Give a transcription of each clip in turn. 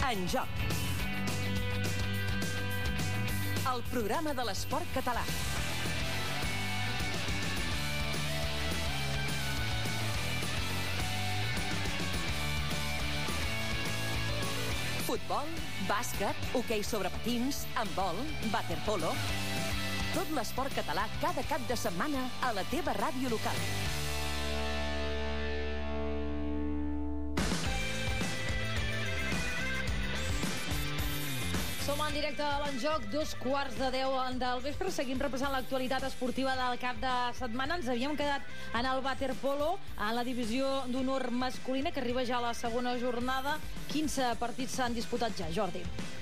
En joc. El programa de l'esport català. Futbol, bàsquet, hoquei sobre patins, handbol, waterpolo... Tot l'esport català cada cap de setmana a la teva ràdio local. Som en directe a l'Enjoc, 9:45 del vespre. Seguim repassant l'actualitat esportiva del cap de setmana. Ens havíem quedat en el waterpolo, en la divisió d'honor masculina, que arriba ja a la segona jornada. 15 partits s'han disputat ja, Jordi.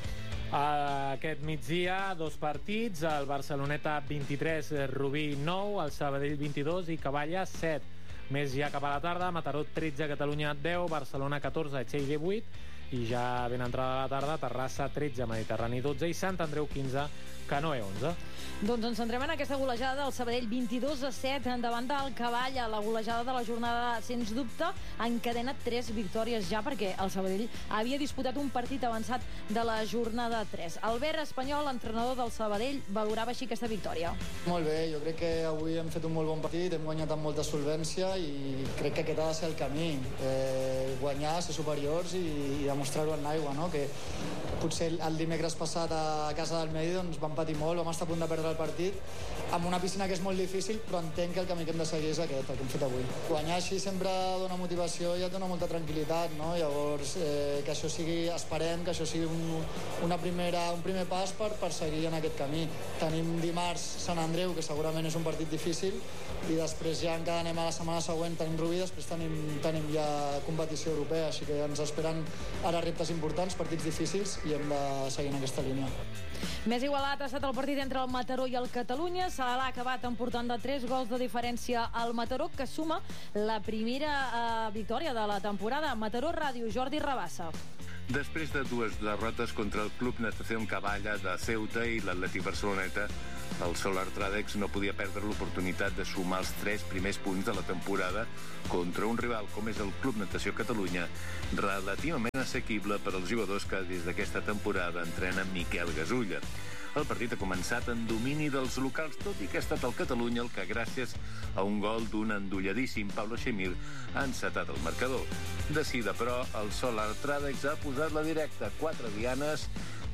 Aquest migdia, 2 partits, el Barceloneta 23, Rubí 9, el Sabadell 22 i Cavalla 7. Més ja cap a la tarda, Mataró 13, Catalunya 10, Barcelona 14, Lleida 8 i ja ben entrada la tarda, Terrassa 13, Mediterrani 12 i Sant Andreu 15, Canoe 11. Doncs ens centrem en aquesta golejada del Sabadell 22-7 davant del Cavalla. La golejada de la jornada, sens dubte, encadena 3 victòries ja, perquè el Sabadell havia disputat un partit avançat de la jornada 3. Albert Espanyol, entrenador del Sabadell, valorava així aquesta victòria. Molt bé, jo crec que avui hem fet un molt bon partit, hem guanyat amb molta solvència i crec que aquest ha de ser el camí. Guanyar, ser superiors i demostrar-ho en l'aigua, no? Que potser el dimecres passat a casa del Medi doncs vam patir molt, vam estar a punt de perdre el partit amb una piscina que és molt difícil, però entenc que el camí que hem de seguir és aquest, el que hem fet avui. Guanyar així sempre dona motivació i et dona molta tranquil·litat, no? Llavors, que això sigui, esperem que això sigui un primer pas per seguir en aquest camí. Tenim dimarts Sant Andreu, que segurament és un partit difícil, i després ja encara anem a la setmana següent, tenim Rubí, després tenim ja competició europea, així que ens esperen ara reptes importants, partits difícils, i hem de seguir en aquesta línia. Més igualat ha estat el partit entre el Mataró i el Catalunya. Se l'ha acabat emportant de 3 gols de diferència al Mataró, que suma la primera victòria de la temporada. Mataró Ràdio, Jordi Rabassa. Després de 2 derrotes contra el Club Natación Cavalla de Ceuta i l'Atlètic Barceloneta, el Solar Tradex no podia perdre l'oportunitat de sumar els 3 primers punts de la temporada contra un rival com és el Club Natació Catalunya, relativament assequible per als jugadors que des d'aquesta temporada entrenen Miquel Gasulla. El partit ha començat en domini dels locals, tot i que ha estat el Catalunya el que, gràcies a un gol d'un endolladíssim Pablo Xemir, ha encetat el marcador. De seguida, però, el Solar Tradex ha posat la directa. 4 dianes,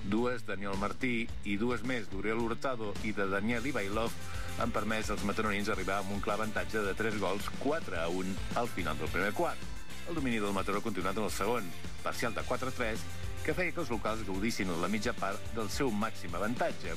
2 Daniel Martí i 2 més d'Uriel Hurtado i de Daniel Ivailov han permès als mataronins arribar amb un clar avantatge de 3 gols, 4-1 al final del primer quart. El domini del Mataró ha continuat en el segon, parcial de 4-3, que feia que els locals gaudissin a la mitja part del seu màxim avantatge,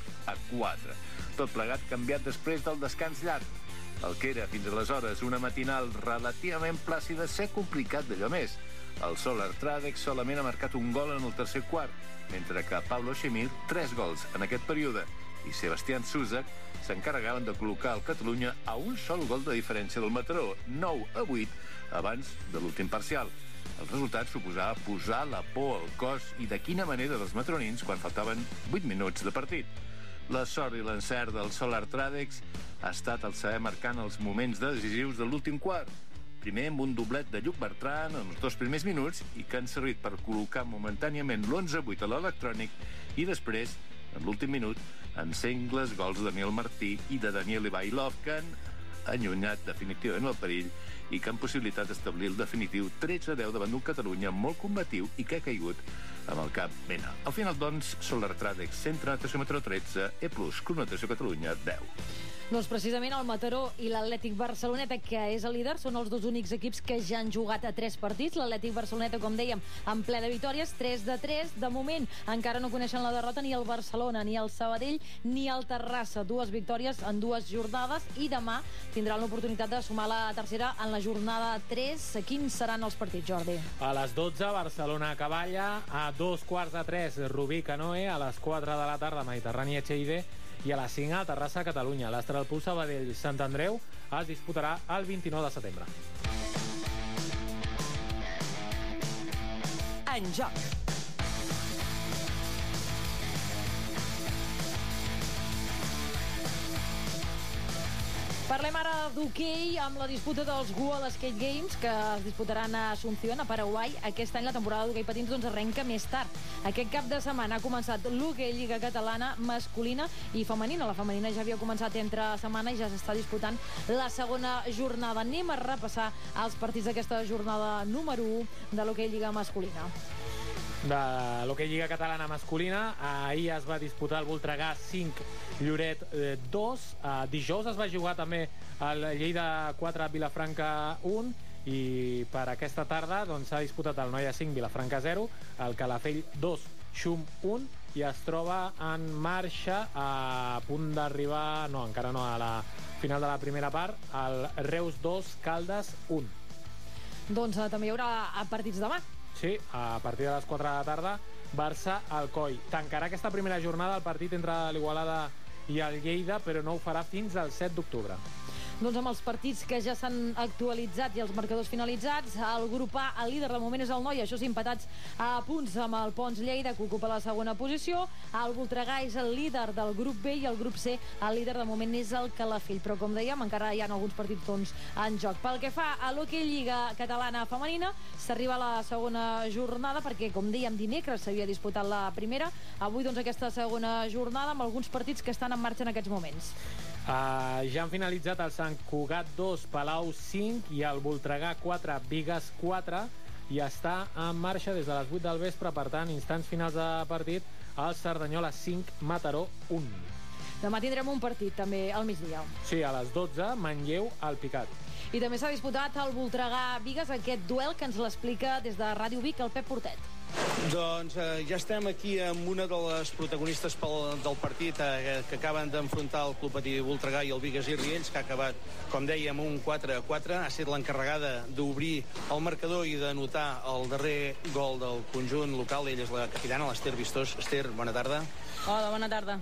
8-4. Tot plegat canviat després del descans llarg. El que era fins aleshores una matinal relativament plàcida s'ha complicat d'allò més. El Solar Tradex solament ha marcat un gol en el tercer quart, mentre que Pablo Xemir 3 gols en aquest període i Sebastián Susac s'encarregaven de col·locar el Catalunya a un sol gol de diferència del Mataró, 9-8, abans de l'últim parcial. El resultat suposava posar la por al cos i de quina manera dels mataronins quan faltaven 8 minuts de partit. La sort i l'encert del Solar Tradex ha estat el saber marcant els moments decisius de l'últim quart. Primer amb un doblet de Lluc Bertran en els 2 primers minuts i que han servit per col·locar momentàniament l'11-8 a l'electrònic, i després, en l'últim minut, amb sengles gols de Daniel Martí i de Daniel Ivailov, que han allunyat definitivament el perill i que han possibilitat establir el definitiu 13-10 davant d'un Catalunya molt combatiu i que ha caigut amb el cap ben alt. Al final, doncs, Solar Tradex, Centre Natació Mataró 13, E+, Club Natació Catalunya 10. Doncs precisament el Mataró i l'Atlètic Barceloneta, que és el líder, són els 2 únics equips que ja han jugat a 3 partits. L'Atlètic Barceloneta, com dèiem, en ple de victòries, 3-3. De moment encara no coneixen la derrota ni el Barcelona, ni el Sabadell, ni el Terrassa. 2 victòries en 2 jornades i demà tindran l'oportunitat de sumar la tercera en la jornada 3. Quins seran els partits, Jordi? A les 12, Barcelona-Cavalla, a 2:45, Rubí-Canoe, a les 4 de la tarda, Mediterrani-Lleida, i a les 5 a Terrassa-Catalunya. L'Astralpuls Sabadell-Sant Andreu es disputarà el 29 de setembre. En joc. Parlem ara d'hoquei amb la disputa dels World Skate Games que es disputaran a Asunción, a Paraguai. Aquest any la temporada d'hoquei patins arrenca més tard. Aquest cap de setmana ha començat l'hoquei Lliga Catalana masculina i femenina. La femenina ja havia començat entre setmana i ja s'està disputant la segona jornada. Anem a repassar els partits d'aquesta jornada número 1 de l'hoquei Lliga masculina. De l'hoquei Lliga Catalana masculina, ahir es va disputar el Voltregà 5, Lloret 2. Dijous es va jugar també el Lleida 4, Vilafranca 1, i per aquesta tarda s'ha disputat el Noia 5, Vilafranca 0, el Calafell 2, Xum 1, i es troba en marxa a punt d'arribar, no, encara no, a la final de la primera part, el Reus 2, Caldes 1. Doncs també hi haurà partits demà. Sí, a partir de les 4 de la tarda, Barça-Alcoi. Tancarà aquesta primera jornada el partit entre l'Igualada i el Lleida, però no ho farà fins al 7 d'octubre. Doncs amb els partits que ja s'han actualitzat i els marcadors finalitzats, el grup A, el líder del moment és el Noia, això sí, empatats a punts amb el Pons Lleida, que ocupa la segona posició. El Voltregà és el líder del grup B i el grup C, el líder de moment és el Calafell, però com dèiem, encara hi ha alguns partits en joc. Pel que fa a l'hoquei Lliga Catalana femenina, s'arriba a la segona jornada perquè, com dèiem, dimecres s'havia disputat la primera. Avui, aquesta segona jornada amb alguns partits que estan en marxa en aquests moments. Ja han finalitzat el Sant Cugat 2, Palau 5 i el Voltregà 4, Bigues 4, i està en marxa des de les 8 del vespre, per tant, instants finals de partit, el Cerdanyola 5, Mataró 1. Demà tindrem un partit també al migdia. Sí, a les 12, Manlleu al Picat. I també s'ha disputat el Voltregà-Bigues, aquest duel que ens l'explica des de Ràdio Vic el Pep Portet. Doncs ja estem aquí amb una de les protagonistes del partit que acaben d'enfrontar el Club Patí Voltregà i el Bigues i Riells, que ha acabat, com dèiem, un 4-4. Ha estat l'encarregada d'obrir el marcador i d'anotar el darrer gol del conjunt local. Ella és la capitana, l'Ester Vistós. Ester, bona tarda. Hola, bona tarda.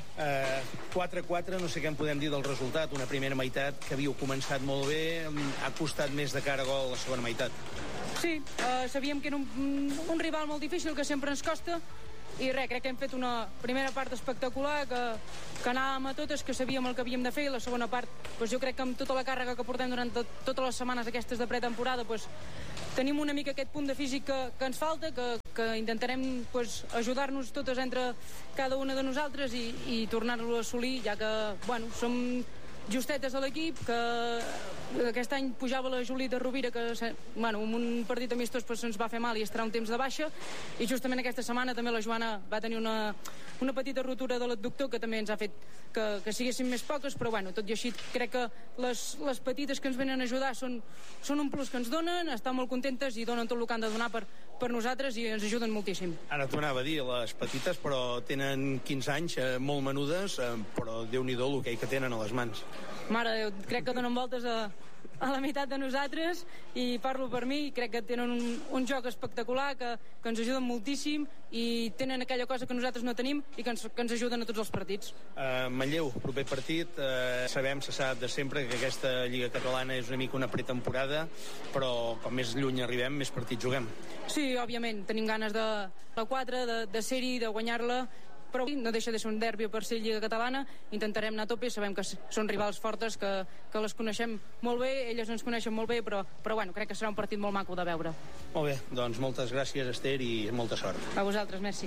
4-4, no sé què en podem dir del resultat. Una primera meitat que havíeu començat molt bé, ha costat més de cara a gol la segona meitat. Sí, sabíem que era un rival molt difícil, que sempre ens costa, i crec que hem fet una primera part espectacular, que anàvem a totes, que sabíem el que havíem de fer, i la segona part, jo crec que amb tota la càrrega que portem durant totes les setmanes aquestes de pretemporada, tenim una mica aquest punt de físic que ens falta, que intentarem ajudar-nos totes entre cada una de nosaltres i tornar-lo a assolir, ja que, som justetes a l'equip, que aquest any pujava la Julita Rovira, que en un partit amistós se'ns va fer mal i estarà un temps de baixa, i justament aquesta setmana també la Joana va tenir una petita rotura de l'adductor que també ens ha fet que siguessin més poques, però tot i així crec que les petites que ens venen a ajudar són un plus que ens donen, estan molt contentes i donen tot el que han de donar per nosaltres i ens ajuden moltíssim. Ara t'ho anava a dir, les petites, però tenen 15 anys, molt menudes, però Déu-n'hi-do l'hoquei que tenen a les mans. Mare de Déu, crec que donen voltes a la meitat de nosaltres, i parlo per mi, crec que tenen un joc espectacular, que ens ajuden moltíssim i tenen aquella cosa que nosaltres no tenim i que ens ajuden a tots els partits. Manlleu, proper partit, se sap de sempre que aquesta Lliga Catalana és una mica una pretemporada, però com més lluny arribem, més partits juguem. Sí, òbviament, tenim ganes de la 4, de ser-hi, de guanyar-la, però no deixa de ser un derbi per ser Lliga Catalana. Intentarem anar a tope, sabem que són rivals fortes, que les coneixem molt bé, elles ens coneixen molt bé, però crec que serà un partit molt maco de veure. Molt bé, doncs moltes gràcies, Ester, i molta sort. A vosaltres, merci.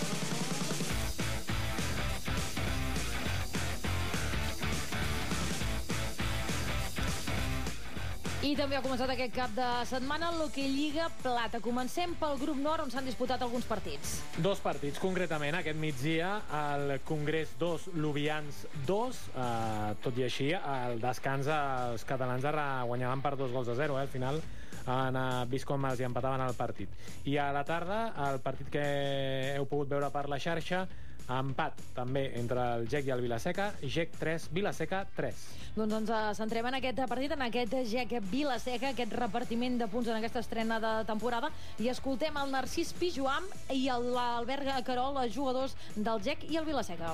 I també ha començat aquest cap de setmana l'hoquei Lliga Plata. Comencem pel grup nord, on s'han disputat alguns partits. 2 partits, concretament, aquest migdia, el Congrés 2, Lubians 2, tot i així, al descans els catalans guanyaven per 2-0, al final han vist com els hi empataven el partit. I a la tarda, el partit que heu pogut veure per la xarxa, empat també entre el GEC i el Vilaseca, GEC 3, Vilaseca 3. Doncs ens centrem en aquest partit, en aquest GEC Vilaseca, aquest repartiment de punts en aquesta estrena de temporada, i escoltem el Narcís Pijuam i l'Albert Carol, els jugadors del GEC i el Vilaseca.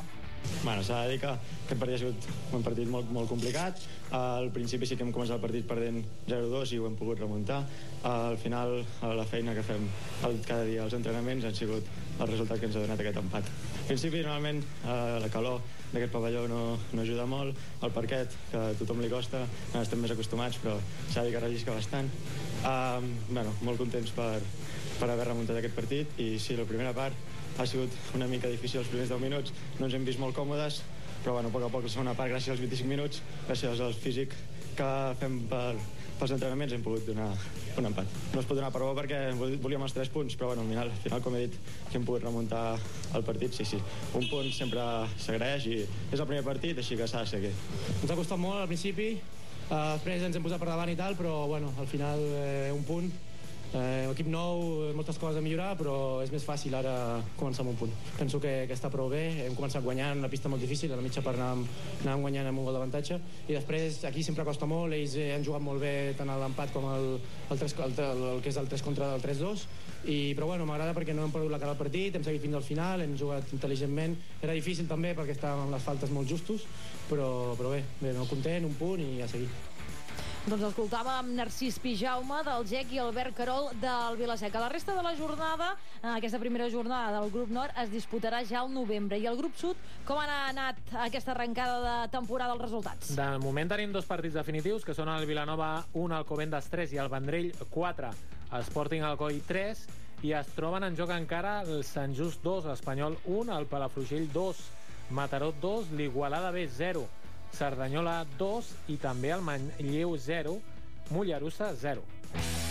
S'ha de dir que aquest partit ha sigut un partit molt complicat. Al principi sí que hem començat el partit perdent 0-2 i ho hem pogut remuntar. Al final, la feina que fem cada dia als entrenaments han sigut el resultat que ens ha donat aquest empat. Al principi, normalment, la calor d'aquest pavelló no ajuda molt. El parquet, que a tothom li costa, estem més acostumats, però s'ha de dir que rellisca bastant. Molt contents per haver remuntat aquest partit. I sí, la primera part ha sigut una mica difícil els primers 10 minuts. No ens hem vist molt còmodes, però a poc a poc la segona part, gràcies als 25 minuts, gràcies al físic que fem pels entrenaments, hem pogut donar un empat. No es pot donar per bo perquè volíem els 3 punts, però al final, com he dit, que hem pogut remuntar el partit, sí. Un punt sempre s'agraeix i és el primer partit, així que s'ha de seguir. Ens ha costat molt al principi, després ens hem posat per davant i tal, però al final un punt. Equip nou, moltes coses a millorar, però és més fàcil ara començar amb un punt. Penso que està prou bé, hem començat guanyant una pista molt difícil, a la mitja part anàvem guanyant amb un gol d'avantatge, i després aquí sempre costa molt, ells han jugat molt bé tant l'empat com el que és el 3 contra el 3-2, però m'agrada perquè no hem perdut la cara al partit, hem seguit fins al final, hem jugat intel·ligentment, era difícil també perquè estàvem amb les faltes molt justos, però bé, molt content, un punt i a seguir. Doncs escoltàvem Narcís Pijaume del GEC i Albert Carol del Vila-seca. La resta de la jornada, aquesta primera jornada del grup nord, es disputarà ja al novembre. I el grup sud, com ha anat aquesta arrencada de temporada els resultats? De moment tenim 2 partits definitius, que són el Vilanova 1, Alcobendas 3 i el Vendrell 4, Sporting Alcoi 3, i es troben en joc encara el Sant Just 2, Espanyol 1, el Palafrugell 2, Mataró 2, l'Igualada B 0, Cerdanyola 2 i també el Manlleu 0, Mollerussa 0.